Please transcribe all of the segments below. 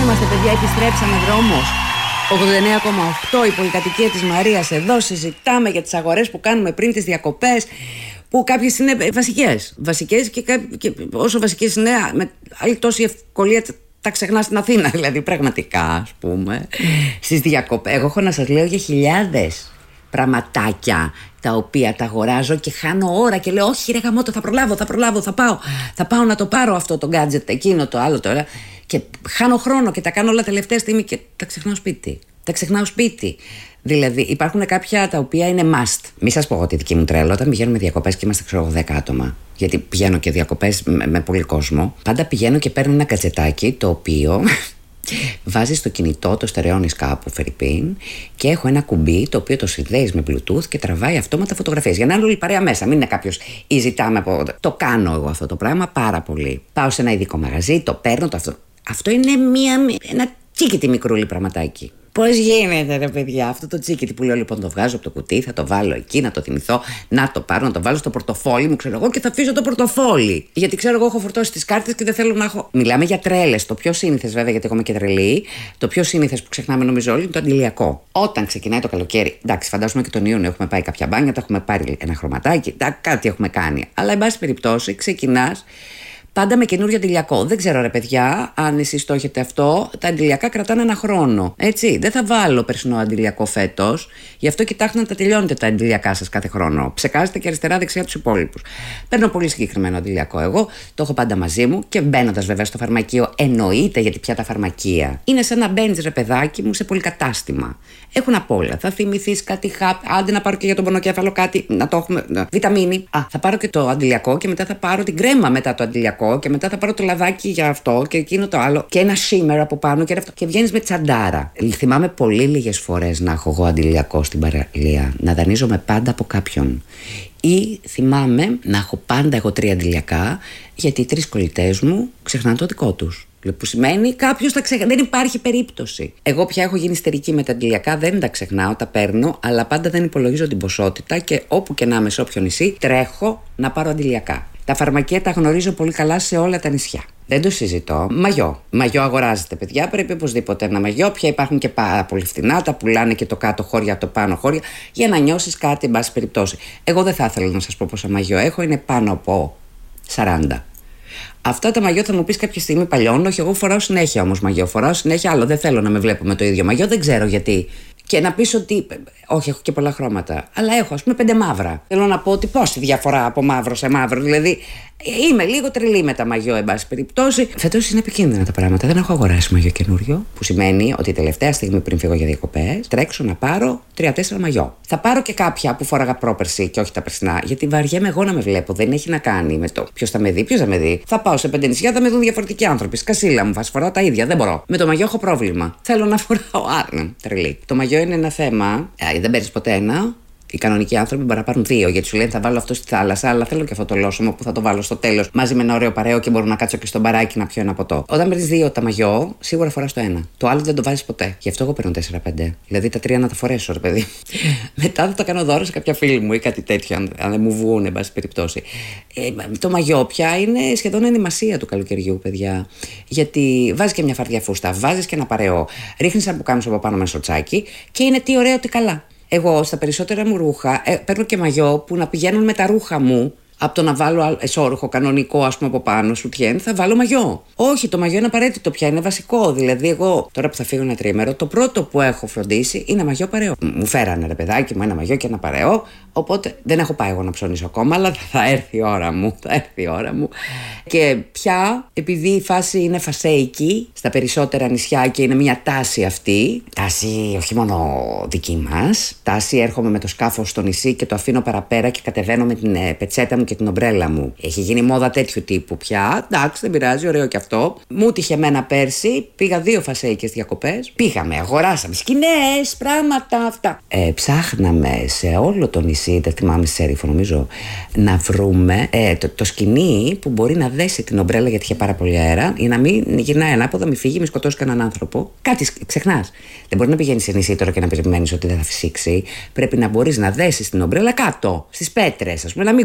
είμαστε, παιδιά, επιστρέψαμε δρόμος. 89,8 η πολυκατοικία της Μαρίας εδώ. Συζητάμε για τις αγορές που κάνουμε πριν τις διακοπές, που κάποιες είναι βασικές και όσο βασικές είναι, με άλλη τόση ευκολία τα ξεχνά στην Αθήνα. Δηλαδή, πραγματικά, ας πούμε, στις διακοπές. Εγώ έχω να σας λέω για χιλιάδες πραγματάκια τα οποία τα αγοράζω και χάνω ώρα και λέω όχι ρε γαμώτο, θα προλάβω, θα πάω να το πάρω αυτό το gadget, εκείνο το άλλο τώρα, και χάνω χρόνο και τα κάνω όλα τελευταία στιγμή και τα ξεχνάω σπίτι. Δηλαδή υπάρχουν κάποια τα οποία είναι must. Μη σας πω ότι δική μου τρέλα, όταν πηγαίνουμε διακοπές και είμαστε ξέρω 10 άτομα, γιατί πηγαίνω και διακοπές με πολύ κόσμο, πάντα πηγαίνω και παίρνω ένα κατσετάκι το οποίο βάζεις στο κινητό, το στερεώνεις κάπου φερρυπίν, και έχω ένα κουμπί το οποίο το συνδέεις με Bluetooth και τραβάει αυτόματα φωτογραφίες. Για να είναι όλη η παρέα μέσα. Μην είναι κάποιος ή ζητάμε από. Το κάνω εγώ αυτό το πράγμα πάρα πολύ. Πάω σε ένα ειδικό μαγαζί, το παίρνω. Αυτό είναι ένα τσίκιτι μικρούλι πραγματάκι. Πώς γίνεται ρε παιδιά, αυτό το τσίκιτι που λέω λοιπόν το βγάζω από το κουτί, θα το βάλω εκεί, να το θυμηθώ, να το πάρω, να το βάλω στο πορτοφόλι μου, ξέρω εγώ, και θα αφήσω το πορτοφόλι. Γιατί ξέρω εγώ έχω φορτώσει τις κάρτες και δεν θέλω να έχω. Μιλάμε για τρέλες. Το πιο σύνηθες βέβαια, γιατί εγώ είμαι και τρελή, το πιο σύνηθες που ξεχνάμε νομίζω όλοι είναι το αντιλιακό. Όταν ξεκινάει το καλοκαίρι, εντάξει, φαντάζομαι και τον Ιούνιο έχουμε πάει κάποια μπάνια, τα έχουμε πάρει ένα χρωματάκι, κάτι έχουμε κάνει. Αλλά εν πάση περιπτώσει ξεκινάς πάντα με καινούριο αντιλιακό. Δεν ξέρω ρε παιδιά, αν εσείς το έχετε αυτό, τα αντιλιακά κρατάνε ένα χρόνο. Έτσι, δεν θα βάλω περσινό αντιλιακό φέτος, γι' αυτό κοιτάξτε να τα τελειώνετε τα αντιλιακά σας κάθε χρόνο. Ψεκάζετε και αριστερά-δεξιά τους υπόλοιπους. Παίρνω πολύ συγκεκριμένο αντιλιακό εγώ, το έχω πάντα μαζί μου και μπαίνοντας βέβαια στο φαρμακείο, εννοείται, γιατί πια τα φαρμακεία είναι σαν να μπαίνεις ρε παιδάκι μου σε πολυκατάστημα. Έχουν απ' όλα. Θα θυμηθείς κάτι άντε να πάρω και για τον πονοκέφαλο κάτι, να το έχουμε. Βιταμίνη. Θα πάρω και το αντιλιακό και μετά θα πάρω την κρέμα μετά το αντιλιακό. Και μετά θα πάρω το λαδάκι για αυτό και εκείνο το άλλο. Και ένα σήμερα από πάνω και αυτό. Και βγαίνεις με τσαντάρα. Θυμάμαι πολύ λίγες φορές να έχω εγώ αντιλιακό στην παραλία. Να δανείζομαι πάντα από κάποιον. Ή θυμάμαι να έχω πάντα εγώ 3 αντιλιακά, γιατί οι 3 κολλητές μου ξεχνάνε το δικό τους. Που σημαίνει κάποιος τα ξεχνά. Δεν υπάρχει περίπτωση. Εγώ πια έχω γίνει ιστερική με τα αντιλιακά, δεν τα ξεχνάω, τα παίρνω, αλλά πάντα δεν υπολογίζω την ποσότητα και όπου και να είμαι σε όποιο νησί, τρέχω να πάρω αντιλιακά. Τα φαρμακεία τα γνωρίζω πολύ καλά σε όλα τα νησιά. Δεν το συζητώ. Μαγιό αγοράζετε, παιδιά. Πρέπει οπωσδήποτε ένα μαγιό. Πια υπάρχουν και πάρα πολύ φθηνά. Τα πουλάνε και το κάτω χώρια, το πάνω χώρια, για να νιώσεις κάτι, εν πάση περιπτώσει. Εγώ δεν θα ήθελα να σας πω πόσα μαγιό έχω. Είναι πάνω από 40. Αυτά τα μαγιό θα μου πεις κάποια στιγμή παλιώνω. Όχι, εγώ φοράω συνέχεια όμως μαγιό. Φοράω συνέχεια άλλο. Δεν θέλω να με βλέπω με το ίδιο μαγιό. Δεν ξέρω γιατί. Και να πεις ότι. Όχι, έχω και πολλά χρώματα. Αλλά έχω, ας πούμε, 5 μαύρα. Θέλω να πω ότι πόση διαφορά από μαύρο σε μαύρο. Δηλαδή, είμαι λίγο τρελή με τα μαγιό, εν πάση περιπτώσει. Φέτος είναι επικίνδυνα τα πράγματα. Δεν έχω αγοράσει μαγιό καινούριο. Που σημαίνει ότι τελευταία στιγμή πριν φύγω για διακοπές, τρέξω να πάρω 3-4 μαγιό. Θα πάρω και κάποια που φόραγα πρόπερση και όχι τα περσινά. Γιατί βαριέμαι εγώ να με βλέπω. Δεν έχει να κάνει με το ποιος θα με δει, Θα πάω σε 5 νησιά, θα με δουν διαφορετικοί άνθρωποι. Σκασίλα μου, θα φοράω τα ίδια. Δεν μπορώ. Με το μαγιό έχω πρόβλημα. Θέλω να φοράω. Τρελή. Το μαγιό είναι ένα θέμα. Δεν παίρνει ποτέ ένα. Οι κανονικοί άνθρωποι μπορεί να πάρουν 2, γιατί σου λένε θα βάλω αυτό στη θάλασσα, αλλά θέλω και αυτό το λόσωμο που θα το βάλω στο τέλος μαζί με ένα ωραίο παρέο και μπορώ να κάτσω και στο μπαράκι να πιω ένα ποτό. Όταν παίρνεις 2 τα μαγιό, σίγουρα φοράς το ένα. Το άλλο δεν το βάζεις ποτέ. Γι' αυτό εγώ παίρνω 4-5. Δηλαδή τα 3 να τα φορέσω, ρε παιδί. Μετά θα το κάνω δώρο σε κάποια φίλη μου ή κάτι τέτοιο, αν δεν μου βγουν, εν πάση περιπτώσει. Το μαγιό πια είναι σχεδόν ενημασία του καλοκαιριού, παιδιά. Γιατί βάζεις και μια φαρδιά φούστα, βάζεις και ένα παρέο, ρίχνεις ένα πουκάμισο από πάνω με σοτσάκι και είναι τι ωραίο, τι καλά. Εγώ στα περισσότερα μου ρούχα παίρνω και μαγιό που να πηγαίνουν με τα ρούχα μου. Από το να βάλω εσώρουχο κανονικό, ας πούμε, από πάνω, σουτιέν, θα βάλω μαγιό. Όχι, το μαγιό είναι απαραίτητο πια, είναι βασικό. Δηλαδή, εγώ τώρα που θα φύγω ένα τρίμερο, το πρώτο που έχω φροντίσει είναι μαγιό παρεό. Μου φέρανε ρε παιδάκι μου ένα μαγιό και ένα παρεό. Οπότε δεν έχω πάει εγώ να ψωνίσω ακόμα, αλλά θα έρθει η ώρα μου. Και πια, επειδή η φάση είναι φασέικη στα περισσότερα νησιά και είναι μια τάση αυτή. Τάση όχι μόνο δική μας. Τάση έρχομαι με το σκάφος στο νησί και το αφήνω παραπέρα και κατεβαίνω με την πετσέτα μου και την ομπρέλα μου. Έχει γίνει μόδα τέτοιου τύπου πια. Εντάξει, δεν πειράζει, ωραίο και αυτό. Μου τύχε εμένα πέρσι, πήγα 2 φασέικες διακοπές. Πήγαμε, αγοράσαμε σκηνές, πράγματα αυτά. Ψάχναμε σε όλο το νησί, δεν θυμάμαι, Σέριφο νομίζω, να βρούμε το σκηνή που μπορεί να δέσει την ομπρέλα, γιατί είχε πάρα πολύ αέρα, ή να μην γυρνάει ανάποδα, μην φύγει, μην σκοτώσει κανέναν άνθρωπο. Κάτι ξεχνάς. Δεν μπορεί να πηγαίνει σε νησί τώρα και να περιμένεις ότι δεν θα φυσήξει. Πρέπει να μπορείς να δέσεις την ομπρέλα κάτω, στις πέτρες, ας πούμε, να μην κουνηθεί.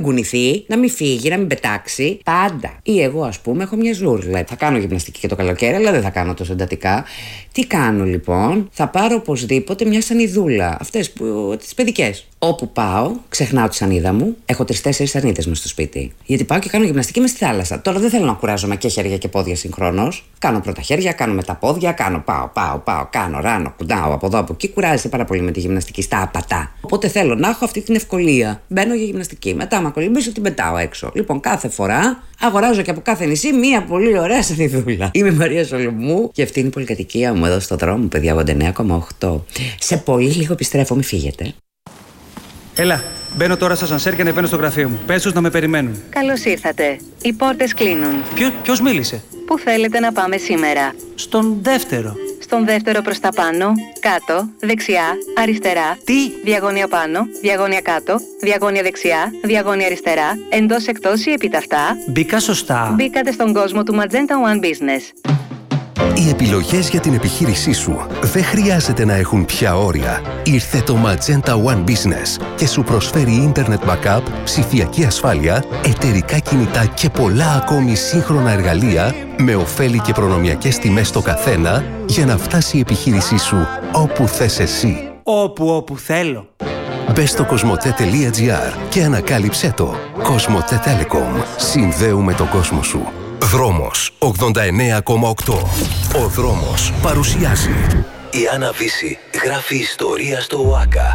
γυμναστική, να μην φύγει, να μην πετάξει. Πάντα. Ή εγώ, ας πούμε, έχω μια ζούρλα. Θα κάνω γυμναστική και το καλοκαίρι, αλλά δεν θα κάνω τόσο εντατικά. Τι κάνω λοιπόν? Θα πάρω οπωσδήποτε μια σανιδούλα. Αυτές τις παιδικές. Όπου πάω, ξεχνάω τη σανίδα μου. Έχω 3-4 σανίδες μες στο σπίτι. Γιατί πάω και κάνω γυμναστική μες στη θάλασσα. Τώρα δεν θέλω να κουράζομαι και χέρια και πόδια συγχρόνως. Κάνω πρώτα χέρια, κάνω μετά πόδια, πάω, κάνω, ράνω, κουντάω από εδώ από εκεί. Κουράζεσαι πάρα πολύ με τη γυμναστική στα απατά. Οπότε θέλω να έχω αυτή την ευκολία. Μπαίνω για γυμναστική. Μετά με κολυμπήσω, την πετάω έξω. Λοιπόν, κάθε φορά αγοράζω και από κάθε νησί μία πολύ ωραία σανιδούλα. Είμαι η Μαρία Σολομού και αυτή είναι η πολυκατοικία μου εδώ στο δρόμο, παιδιά, 89,8. Σε πολύ λίγο επιστρέφω, μην φύγετε. Έλα, μπαίνω τώρα στο ασανσέρ και ανεβαίνω στο γραφείο μου. Πες τους να με περιμένουν. Καλώς ήρθατε. Οι πόρτες κλείνουν. Ποιος μίλησε? Πού θέλετε να πάμε σήμερα? Στον δεύτερο. Στον δεύτερο προς τα πάνω, κάτω, δεξιά, αριστερά. Τι? Διαγώνια πάνω, διαγώνια κάτω, διαγώνια δεξιά, διαγώνια αριστερά, εντός εκτός ή επιταυτά. Μπήκα σωστά. Μπήκατε στον κόσμο του Magenta One Business. Οι επιλογές για την επιχείρησή σου δεν χρειάζεται να έχουν πια όρια. Ήρθε το Magenta One Business και σου προσφέρει Internet Backup, ψηφιακή ασφάλεια, εταιρικά κινητά και πολλά ακόμη σύγχρονα εργαλεία με ωφέλη και προνομιακές τιμές στο καθένα για να φτάσει η επιχείρησή σου όπου θες εσύ. Όπου θέλω. Μπες στο cosmote.gr και ανακάλυψέ το. Cosmote Telecom. Συνδέουμε τον κόσμο σου. Δρόμος 89,8. Ο Δρόμος παρουσιάζει. Η Άννα Βύση γράφει ιστορία στο ΟΑΚΑ.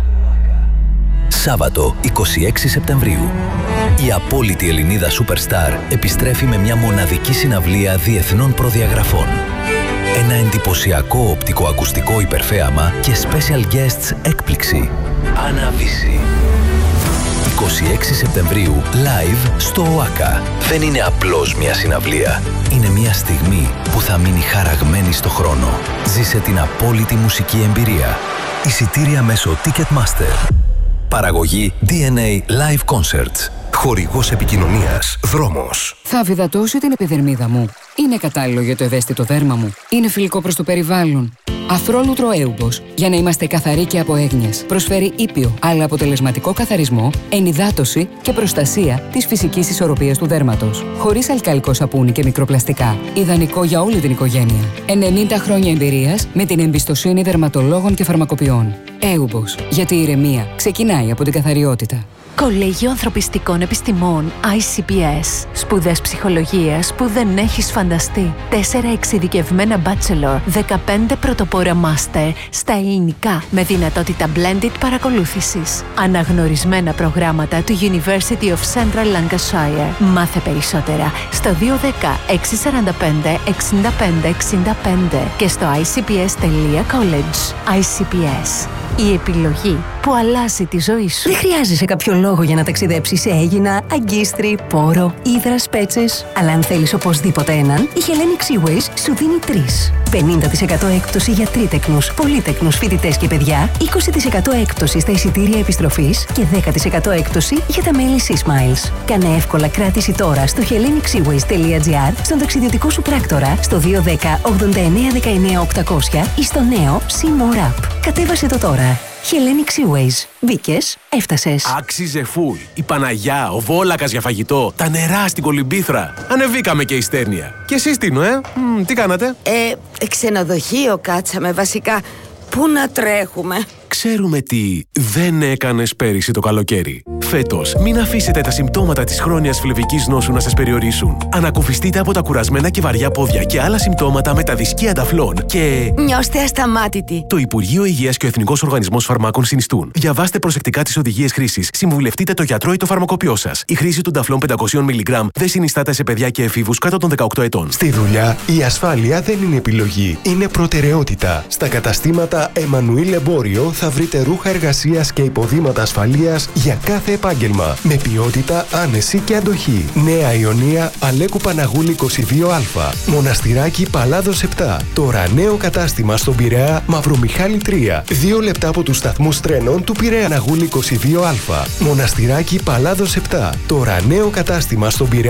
Σάββατο 26 Σεπτεμβρίου. Η απόλυτη Ελληνίδα Superstar επιστρέφει με μια μοναδική συναυλία διεθνών προδιαγραφών. Ένα εντυπωσιακό οπτικοακουστικό υπερθέαμα και special guests έκπληξη. Άννα Βύση. 26 Σεπτεμβρίου, live στο ΟΑΚΑ. Δεν είναι απλώς μια συναυλία. Είναι μια στιγμή που θα μείνει χαραγμένη στο χρόνο. Ζήσε την απόλυτη μουσική εμπειρία. Εισιτήρια μέσω Ticketmaster. Παραγωγή DNA Live Concerts. Χορηγός επικοινωνίας Δρόμος. Θα βιδατώσω την επιδερμίδα μου. Είναι κατάλληλο για το ευαίσθητο δέρμα μου. Είναι φιλικό προς το περιβάλλον. Αφρόλουτρο Έουμπος. Για να είμαστε καθαροί και από έγνοιες. Προσφέρει ήπιο, αλλά αποτελεσματικό καθαρισμό, ενυδάτωση και προστασία της φυσικής ισορροπίας του δέρματος. Χωρίς αλκαλικό σαπούνι και μικροπλαστικά. Ιδανικό για όλη την οικογένεια. 90 χρόνια εμπειρίας με την εμπιστοσύνη δερματολόγων και φαρμακοποιών. Έουμπος. Γιατί η ηρεμία ξεκινάει από την καθαριότητα. Κολέγιο Ανθρωπιστικών Επιστημών ICPS. Σπουδές ψυχολογίας που δεν έχεις φανταστεί. 4 εξειδικευμένα bachelor, 15 πρωτοπόρα master στα ελληνικά με δυνατότητα blended παρακολούθησης. Αναγνωρισμένα προγράμματα του University of Central Lancashire. Μάθε περισσότερα στο 210 645 65 65 και στο icps.college. ICPS. Η επιλογή που αλλάζει τη ζωή σου. Δεν χρειάζεσαι κάποιο λόγο για να ταξιδέψεις σε Αίγινα, Αγκίστρι, Πόρο, Ύδρας, Πέτσες. Αλλά αν θέλεις οπωσδήποτε έναν, η Hellenic Seaways σου δίνει 3. 50% έκπτωση για τρίτεκνους, πολύτεκνους φοιτητές και παιδιά, 20% έκπτωση στα εισιτήρια επιστροφής και 10% έκπτωση για τα μέλη SeaSmiles. Κάνε εύκολα κράτηση τώρα στο hellenicsseaways.gr, στον ταξιδιωτικό σου πράκτορα, στο 210 89 19 800 ή στο νέο SeaMore App. Κατέβασε το τώρα. Hellenic Seaways. Μπήκες, έφτασες. Άξιζε φουλ. Η Παναγιά, ο Βόλακας για φαγητό, τα νερά στην Κολυμπήθρα. Ανεβήκαμε και η Στέρνια. Και εσείς Τίνο, τι κάνατε? Ξενοδοχείο κάτσαμε βασικά. Πού να τρέχουμε? Ξέρουμε τι δεν έκανες πέρυσι το καλοκαίρι. Φέτος, μην αφήσετε τα συμπτώματα της χρόνιας φλεβικής νόσου να σας περιορίσουν. Ανακουφιστείτε από τα κουρασμένα και βαριά πόδια και άλλα συμπτώματα με τα δυσκεία ταφλών και... Νιώστε ασταμάτητοι. Το Υπουργείο Υγείας και ο Εθνικός Οργανισμός Φαρμάκων συνιστούν. Διαβάστε προσεκτικά τις οδηγίες χρήσης. Συμβουλευτείτε το γιατρό ή το φαρμακοποιό σας. Η χρήση του ταφλών 500 mg δεν συνιστάται σε παιδιά και εφήβους κάτω των 18 ετών. Στη δουλειά, η ασφάλεια δεν είναι επιλογή, είναι προτεραιότητα. Στα καταστήματα Εμμανουήλ Εμπόριο θα βρείτε ρούχα εργασίας και υποδήματα ασφαλείας για κάθε επάγγελμα. Με ποιότητα, άνεση και αντοχή. Νέα Ιωνία, Αλέκου Παναγούλη 22α. Μοναστηράκι Παλάδος 7. Τώρα νέο κατάστημα στον Πειραιά Μαυρομιχάλη 3. 2 λεπτά από τους σταθμούς τρένων του Πειραιά Παναγούλη 22α. Μοναστηράκι Παλάδος 7. Τώρα νέο κατάστημα στον Πειραιά